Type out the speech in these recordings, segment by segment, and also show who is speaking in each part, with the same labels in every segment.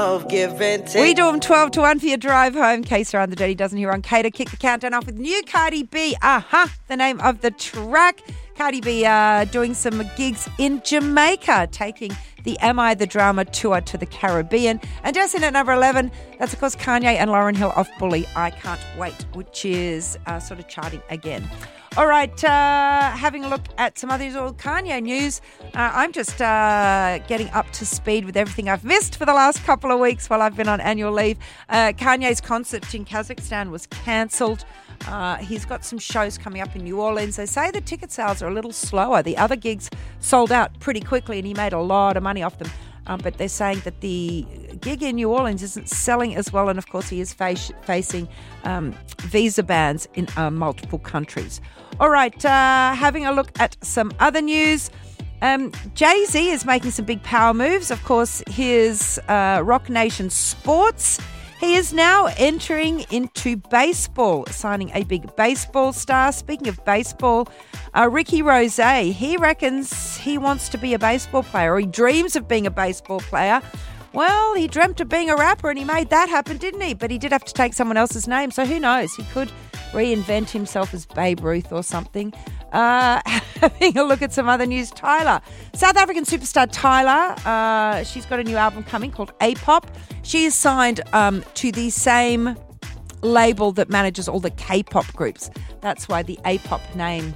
Speaker 1: Of give and take.
Speaker 2: We do them 12 to 1 for your drive home. Case around the Dirty Dozen here on K to kick the countdown off with new Cardi B. The name of the track. Cardi B doing some gigs in Jamaica, taking the Am I the Drama tour to the Caribbean. And just in at number 11, that's of course Kanye and Lauryn Hill off Bully, I Can't Wait, which is sort of charting again. All right, having a look at some other Kanye news. I'm just getting up to speed with everything I've missed for the last couple of weeks while I've been on annual leave. Kanye's concert in Kazakhstan was cancelled. He's got some shows coming up in New Orleans. They say the ticket sales are a little slower. The other gigs sold out pretty quickly and he made a lot of money off them. But they're saying that the gig in New Orleans isn't selling as well. And, of course, he is facing visa bans in multiple countries. All right, having a look at some other news. Jay-Z is making some big power moves. Of course, his Rock Nation Sports. He is now entering into baseball, signing a big baseball star. Speaking of baseball, Ricky Rose, he reckons he wants to be a baseball player, or he dreams of being a baseball player. Well, he dreamt of being a rapper and he made that happen, didn't he? But he did have to take someone else's name, so who knows? He could reinvent himself as Babe Ruth or something. Having a look at some other news, Tyler. South African superstar Tyler, she's got a new album coming called A-Pop. She is signed to the same label that manages all the K-pop groups. That's why the A-Pop name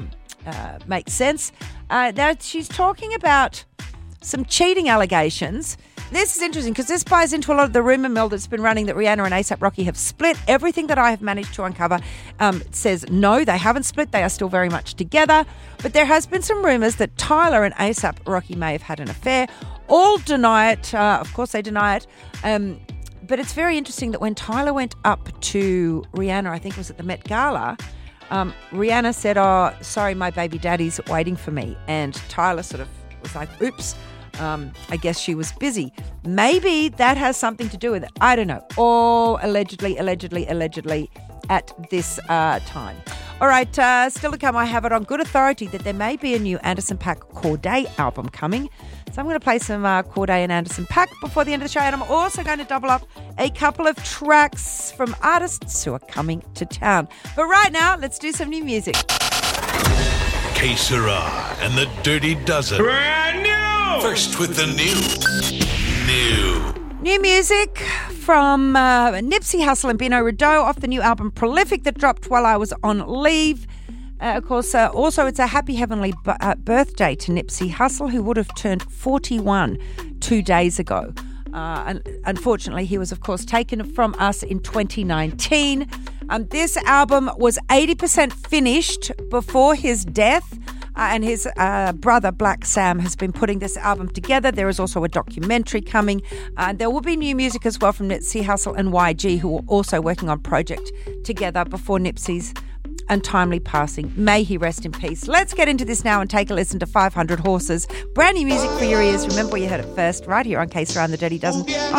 Speaker 2: makes sense. Now, she's talking about some cheating allegations. This is interesting because this buys into a lot of the rumour mill that's been running that Rihanna and A$AP Rocky have split. Everything that I have managed to uncover says no, they haven't split. They are still very much together. But there has been some rumours that Tyler and A$AP Rocky may have had an affair. All deny it. Of course, they deny it. But it's very interesting that when Tyler went up to Rihanna, I think it was at the Met Gala, Rihanna said, "Oh, sorry, my baby daddy's waiting for me." And Tyler sort of was like, oops. I guess she was busy. Maybe that has something to do with it. I don't know. All allegedly at this time. All right, still to come, I have it on good authority that there may be a new Anderson .Paak Corday album coming. So I'm going to play some Corday and Anderson .Paak before the end of the show. And I'm also going to double up a couple of tracks from artists who are coming to town. But right now, let's do some new music.
Speaker 3: Que Sera and the Dirty Dozen.
Speaker 4: Brand new!
Speaker 3: First with the
Speaker 2: New music from Nipsey Hussle and Bino Rideau off the new album Prolific that dropped while I was on leave. Of course, also it's a happy heavenly birthday to Nipsey Hussle, who would have turned 41 2 days ago. And unfortunately, he was, of course, taken from us in 2019. This album was 80% finished before his death. And his brother, Black Sam, has been putting this album together. There is also a documentary coming. There will be new music as well from Nipsey Hussle and YG, who are also working on project together before Nipsey's untimely passing. May he rest in peace. Let's get into this now and take a listen to 500 Horses. Brand new music for your ears. Remember where you heard it first, right here on Case Around the Dirty Dozen.